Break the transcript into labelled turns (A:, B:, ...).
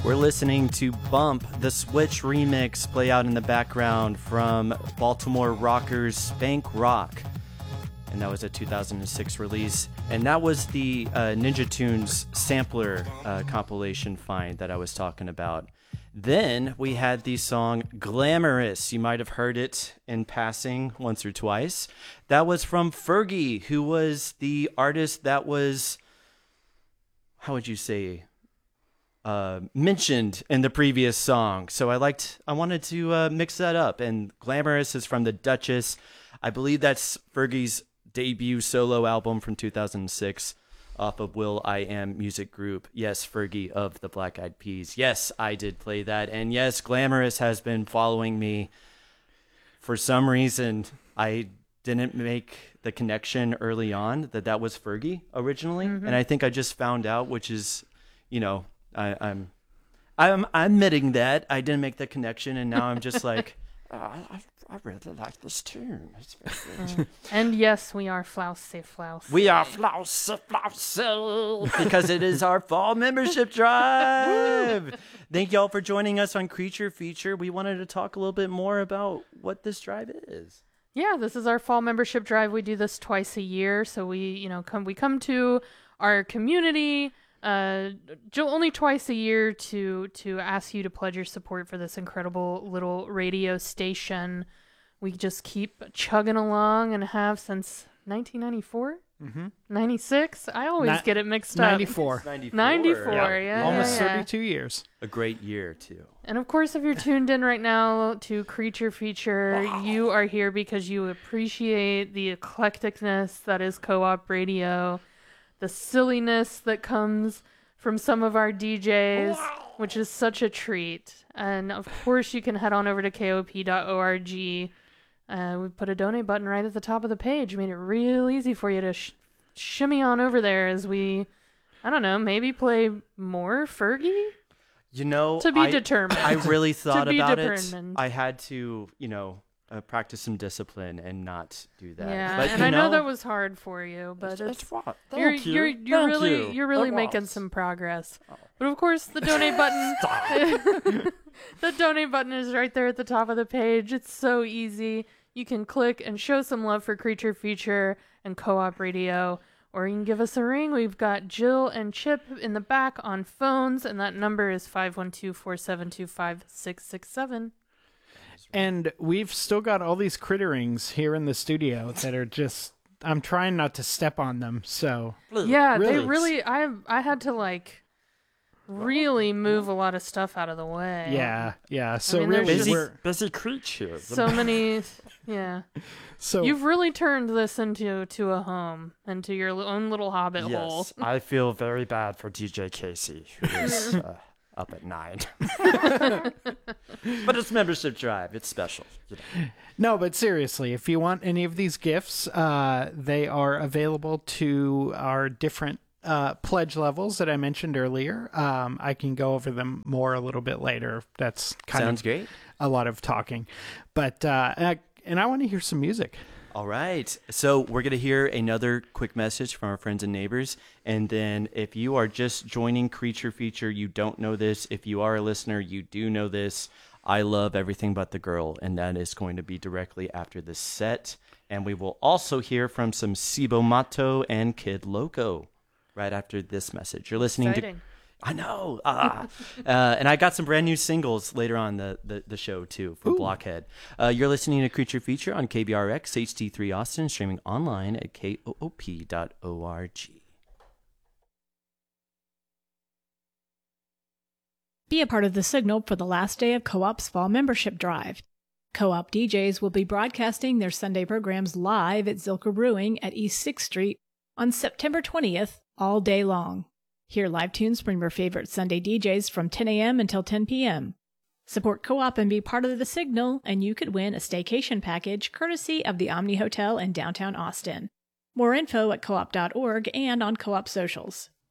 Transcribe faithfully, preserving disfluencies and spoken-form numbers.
A: We're listening to Bump, the Switch remix, play out in the background from Baltimore rockers Spank Rock. And that was a two thousand six release. And that was the uh, Ninja Tunes sampler uh, compilation find that I was talking about. Then we had the song Glamorous. You might have heard it in passing once or twice. That was from Fergie, who was the artist that was, how would you say, uh, mentioned in the previous song. So I liked, I wanted to uh, mix that up. And Glamorous is from the Duchess. I believe that's Fergie's debut solo album from two thousand six. Off of Will I Am Music Group. Yes, Fergie of the Black Eyed Peas. Yes, I did play that. And yes, Glamorous has been following me. For some reason, I didn't make the connection early on that that was Fergie originally. Mm-hmm. And I think I just found out, which is, you know, I, I'm, I'm, I'm admitting that I didn't make the connection. And now I'm just like, oh, I, I really like this tune. It's very good.
B: And yes, we are Flousy Flousy.
A: We are Flousy Flousy because it is our fall membership drive. Thank y'all for joining us on Creature Feature. We wanted to talk a little bit more about what this drive is.
B: Yeah, this is our fall membership drive. We do this twice a year, so we, you know, come we come to our community uh only twice a year to to ask you to pledge your support for this incredible little radio station. We just keep chugging along and have since nineteen ninety-four? Mm-hmm. ninety-six? I always
C: Ni-
B: get it mixed
C: ninety-four.
B: up. ninety-four. ninety-four, yeah. yeah
C: Almost
B: yeah, yeah.
C: thirty-two years.
A: A great year, too.
B: And of course, if you're tuned in right now to Creature Feature, wow. you are here because you appreciate the eclecticness that is Co-op Radio, the silliness that comes from some of our D Js, wow. which is such a treat. And of course, you can head on over to K O P dot org. Uh, we put a donate button right at the top of the page. Made it real easy for you to sh- shimmy on over there as we, I don't know, maybe play more Fergie?
A: You know,
B: to be
A: I,
B: determined.
A: I really thought about
B: determined.
A: it. I had to, you know, uh, practice some discipline and not do that.
B: Yeah,
A: but,
B: and I know,
A: know
B: that was hard for you, but it's,
A: it's what? Thank
B: you're
A: you.
B: you're you're
A: Thank
B: really
A: you.
B: you're really
A: It
B: making
A: was.
B: some progress. Oh. But of course, the donate button, the donate button is right there at the top of the page. It's so easy. You can click and show some love for Creature Feature and Co-op Radio, or you can give us a ring. We've got Jill and Chip in the back on phones, and that number is five one two, four seven two, five six six seven.
C: And we've still got all these critterings here in the studio that are just, I'm trying not to step on them, so.
B: Yeah,
C: really.
B: they really, I I had to like really move a lot of stuff out of the way.
C: Yeah, yeah. So
B: I mean,
C: really,
B: busy,
C: we're
A: busy creature.
B: So many, yeah.
C: So
B: you've really turned this into to a home, into your own little hobbit
A: yes,
B: hole.
A: I feel very bad for D J Casey, who is uh, up at nine. But it's membership drive. It's special. You know.
C: No, but seriously, if you want any of these gifts, uh, they are available to our different Uh, pledge levels that I mentioned earlier. Um, I can go over them more a little bit later. That's kind
A: Sounds
C: of
A: great.
C: A lot of talking, but uh, and I, and I want to hear some music.
A: All right. So we're going to hear another quick message from our friends and neighbors. And then if you are just joining Creature Feature, you don't know this. If you are a listener, you do know this. I love Everything But the Girl, and that is going to be directly after this set. And we will also hear from some Cibo Matto and Kid Loco right after this message. You're listening
B: Exciting.
A: to... I know. Ah. uh, and I got some brand new singles later on the, the, the show, too, for Ooh. Blockhead. Uh, you're listening to Creature Feature on K B R X, H D three Austin, streaming online at K O O P dot org.
D: Be a part of the signal for the last day of Co-op's fall membership drive. Co-op D Js will be broadcasting their Sunday programs live at Zilker Brewing at East sixth Street on September twentieth, all day long. Hear live tunes from your favorite Sunday D Js from ten a.m. until ten p.m. Support Co-op and be part of the signal, and you could win a staycation package courtesy of the Omni Hotel in downtown Austin. More info at co op dot org and on Co-op socials.